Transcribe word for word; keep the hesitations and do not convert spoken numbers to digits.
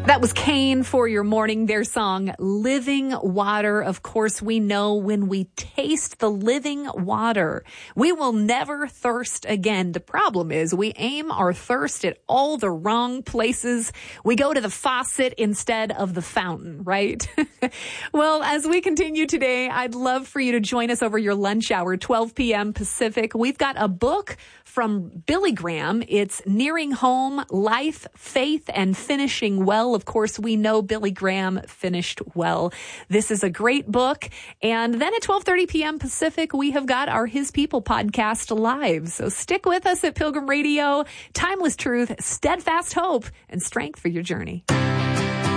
That was Kane for your morning. Their song, Living Water. Of course, we know when we taste the living water, we will never thirst again. The problem is we aim our thirst at all the wrong places. We go to the faucet instead of the fountain, right? Well, as we continue today, I'd love for you to join us over your lunch hour, twelve p.m. Pacific. We've got a book from Billy Graham. It's Nearing Home, Life, Faith, and Finishing Well. Of course, we know Billy Graham finished well. This is a great book. And then at twelve thirty p.m. Pacific, we have got our His People podcast live. So stick with us at Pilgrim Radio. Timeless truth, steadfast hope, and strength for your journey.